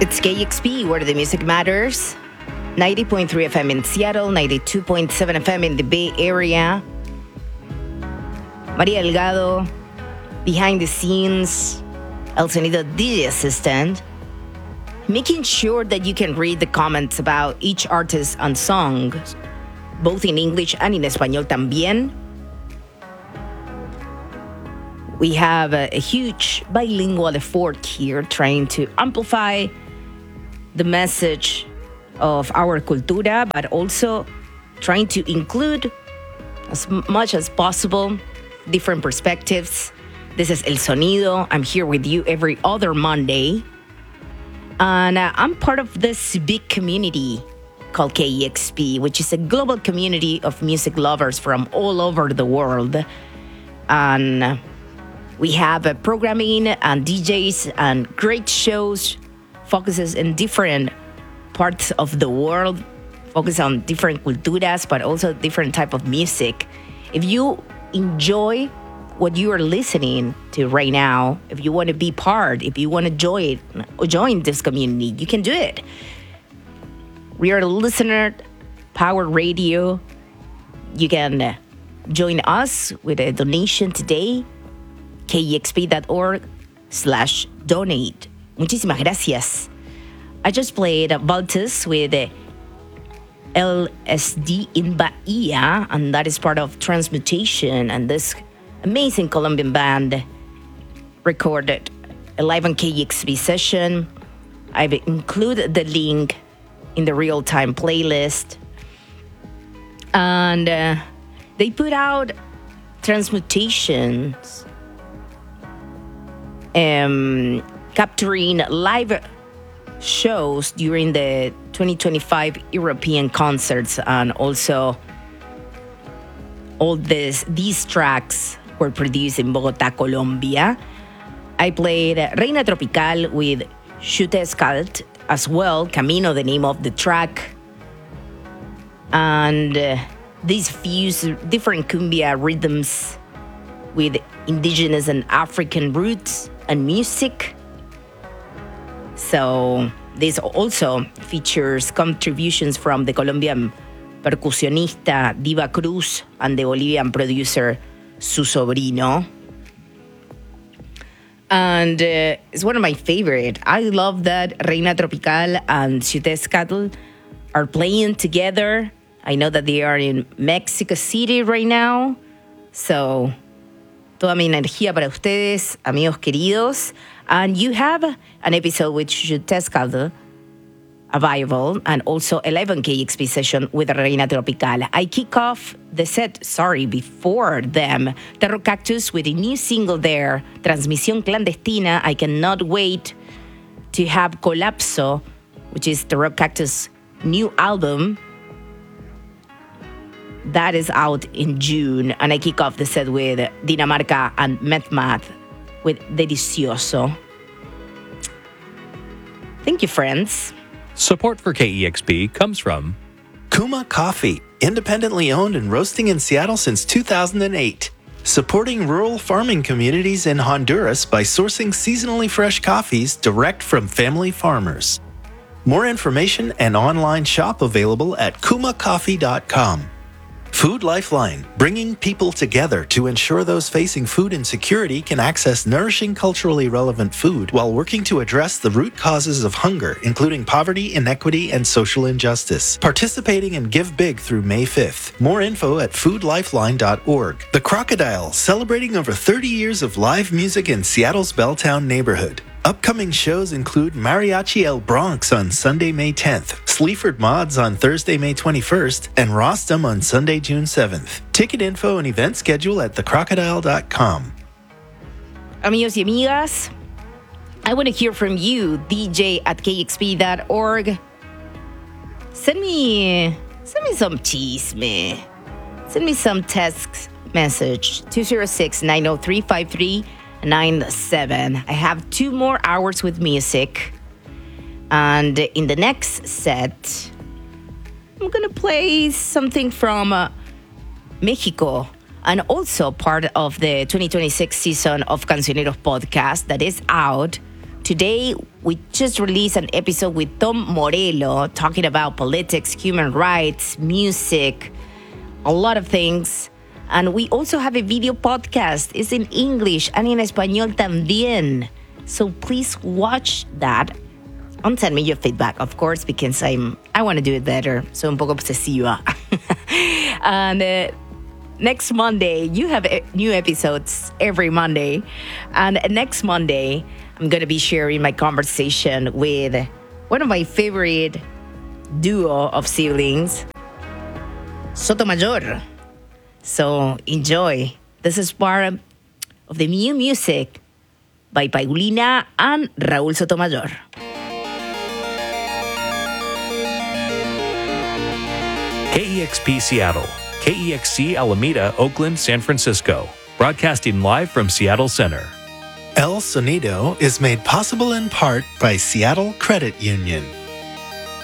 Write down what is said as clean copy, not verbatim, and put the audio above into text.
It's KEXP, where the music matters. 90.3 FM in Seattle, 92.7 FM in the Bay Area. Maria Delgado, behind the scenes, El Sonido DJ assistant, making sure that you can read the comments about each artist and song, both in English and in Español también. We have a huge bilingual effort here trying to amplify the message of our cultura, but also trying to include as much as possible different perspectives. This is El Sonido. I'm here with you every other Monday. And I'm part of this big community called KEXP, which is a global community of music lovers from all over the world. And we have programming and DJs and great shows, focuses in different parts of the world, focus on different culturas, but also different type of music. If you enjoy what you are listening to right now, if you want to be part, if you want to join this community, you can do it. We are listener power radio. You can join us with a donation today, kexp.org/donate. Muchísimas gracias. I just played Baltus with LSD in Bahia, and that is part of Transmutation, and this amazing Colombian band recorded a live on KEXP session. I've included the link in the real-time playlist. And they put out Transmutations, capturing live shows during the 2025 European concerts, and also all these tracks were produced in Bogota, Colombia. I played Reina Tropical with Chutes Cult as well, Camino, the name of the track. And these fuse different cumbia rhythms with indigenous and African roots and music. So this also features contributions from the Colombian percussionista Diva Cruz and the Bolivian producer Su Sobrino. And it's one of my favorite. I love that Reina Tropical and Chutes Cattle are playing together. I know that they are in Mexico City right now. So, toda mi energía para ustedes, amigos queridos. And you have an episode with Chutes Cattle available, and also a live on KEXP session with Reina Tropical. I kick off the set, before them, Terror Cactus with a new single there, Transmisión Clandestina. I cannot wait to have Colapso, which is Terror Cactus' new album. That is out in June. And I kick off the set with Dinamarca and Metmath with Delicioso. Thank you, friends. Support for KEXP comes from Kuma Coffee, independently owned and roasting in Seattle since 2008. Supporting rural farming communities in Honduras by sourcing seasonally fresh coffees direct from family farmers. More information and online shop available at kumacoffee.com. Food Lifeline, bringing people together to ensure those facing food insecurity can access nourishing, culturally relevant food while working to address the root causes of hunger, including poverty, inequity, and social injustice. Participating in Give Big through May 5th. More info at foodlifeline.org. The Crocodile, celebrating over 30 years of live music in Seattle's Belltown neighborhood. Upcoming shows include Mariachi El Bronx on Sunday, May 10th, Sleaford Mods on Thursday, May 21st, and Rostam on Sunday, June 7th. Ticket info and event schedule at thecrocodile.com. Amigos y amigas, I want to hear from you, DJ at kexp.org. Send me some chisme. Send me some text message, 206-903-5397. I have 2 more hours with music. And in the next set, I'm going to play something from Mexico, and also part of the 2026 season of Cancioneros podcast that is out Today, we just released an episode with Tom Morello talking about politics, human rights, music, a lot of things. And we also have a video podcast. It's in English and in Español también. So please watch that and send me your feedback, of course, because I want to do it better. So un poco obsesiva. And next Monday, you have new episodes every Monday. And next Monday, I'm going to be sharing my conversation with one of my favorite duo of siblings, Sotomayor. So enjoy. This is part of the new music by Paulina and Raúl Sotomayor. KEXP Seattle, KEXC Alameda, Oakland, San Francisco. Broadcasting live from Seattle Center. El Sonido is made possible in part by Seattle Credit Union.